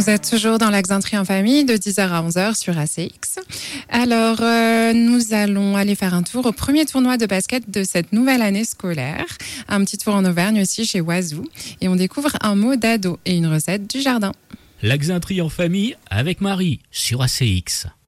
Vous êtes toujours dans l'Axantrie en famille de 10h à 11h sur ACX. Alors, nous allons aller faire un tour au premier tournoi de basket de cette nouvelle année scolaire. Un petit tour en Auvergne aussi chez Oisou. Et on découvre un mot d'ado et une recette du jardin. L'Axantrie en famille avec Marie sur ACX.